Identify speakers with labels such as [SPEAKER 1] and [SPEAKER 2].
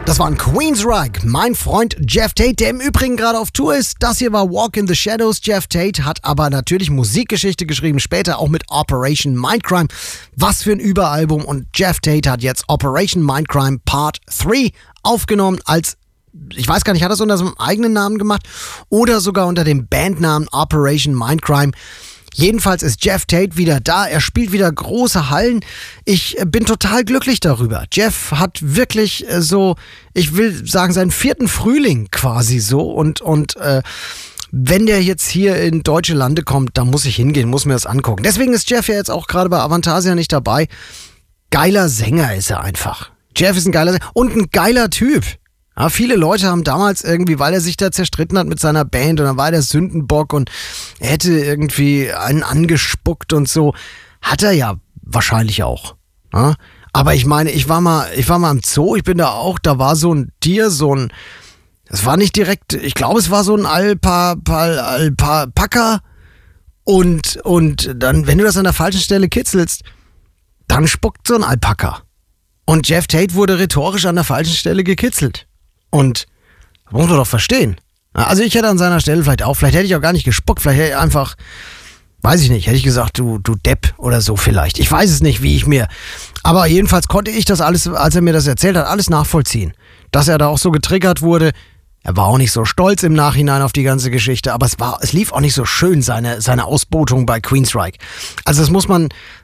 [SPEAKER 1] Das war ein Queensryche, mein Freund Jeff Tate, der im Übrigen gerade auf Tour ist. Das hier war Walk in the Shadows. Jeff Tate hat aber natürlich Musikgeschichte geschrieben, später auch mit Operation Mindcrime. Was für ein Überalbum. Und Jeff Tate hat jetzt Operation Mindcrime Part 3 aufgenommen als, ich weiß gar nicht, hat er es unter seinem eigenen Namen gemacht oder sogar unter dem Bandnamen Operation Mindcrime. Jedenfalls ist Jeff Tate wieder da, er spielt wieder große Hallen. Ich bin total glücklich darüber. Jeff hat wirklich so, ich will sagen, seinen 4. Frühling quasi so und wenn der jetzt hier in deutsche Lande kommt, dann muss ich hingehen, muss mir das angucken. Deswegen ist Jeff ja jetzt auch gerade bei Avantasia nicht dabei. Geiler Sänger ist er einfach. Jeff ist ein geiler Sänger und ein geiler Typ. Ja, viele Leute haben damals irgendwie, weil er sich da zerstritten hat mit seiner Band und dann war der Sündenbock und er hätte irgendwie einen angespuckt und so. Hat er ja wahrscheinlich auch. Ja? Aber ich meine, ich war mal im Zoo, ich bin da auch, da war so ein Tier, es war nicht direkt, ich glaube es war so ein Alpaka und dann, wenn du das an der falschen Stelle kitzelst, dann spuckt so ein Alpaka. Und Jeff Tate wurde rhetorisch an der falschen Stelle gekitzelt. Und das muss man doch verstehen. Also ich hätte an seiner Stelle vielleicht hätte ich auch gar nicht gespuckt, vielleicht hätte ich einfach, weiß ich nicht, hätte ich gesagt, du Depp oder so vielleicht. Ich weiß es nicht, aber jedenfalls konnte ich das alles, als er mir das erzählt hat, alles nachvollziehen. Dass er da auch so getriggert wurde. Er war auch nicht so stolz im Nachhinein auf die ganze Geschichte, aber es lief auch nicht so schön, seine Ausbotung bei Queensryche. Also das muss man